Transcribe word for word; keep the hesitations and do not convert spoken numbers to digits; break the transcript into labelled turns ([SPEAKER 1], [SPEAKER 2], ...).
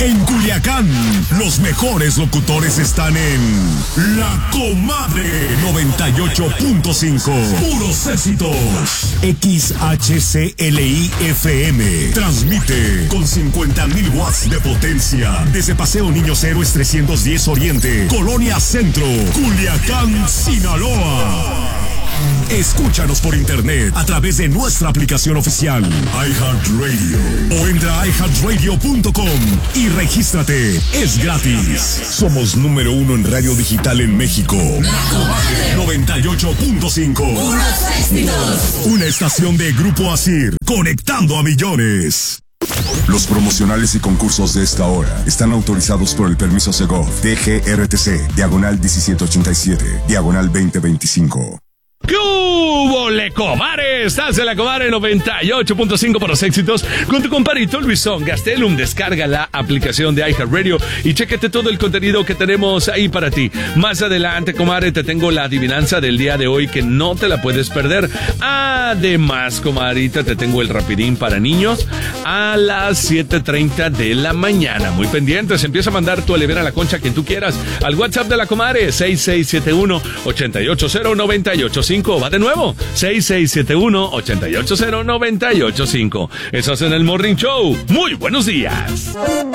[SPEAKER 1] En Culiacán, los mejores locutores están en La Comadre noventa y ocho punto cinco. Puros éxitos. X H C L I F M. Transmite con cincuenta mil watts de potencia. Desde Paseo Niños Héroes trescientos diez Oriente, Colonia Centro, Culiacán, Sinaloa. Escúchanos por internet a través de nuestra aplicación oficial iHeartRadio o entra a i heart radio punto com y regístrate. Es gratis. Somos número uno en radio digital en México. La Comadre noventa y ocho punto cinco. Puros éxitos. Una estación de Grupo Asir, conectando a millones. Los promocionales y concursos de esta hora están autorizados por el permiso Segov D G R T C, diagonal diecisiete ochenta y siete, diagonal veinte veinticinco.
[SPEAKER 2] ¿Qué hubo, le comadre? Estás en La Comadre noventa y ocho punto cinco por los éxitos con tu compadrito Luisón Gastelum. Descarga la aplicación de iHeartRadio y chéquete todo el contenido que tenemos ahí para ti. Más adelante, comadre, te tengo la adivinanza del día de hoy que no te la puedes perder. Además, comadrita, te tengo el rapidín para niños a las siete treinta de la mañana. Muy pendientes, empieza a mandar tu Olivera La Concha quien tú quieras al WhatsApp de La Comadre seis seis siete uno, ocho ocho cero, nueve ocho cinco. Va de nuevo, seis seis siete uno, ocho ocho cero, nueve ocho cinco. Eso es en el Morning Show. Muy buenos días.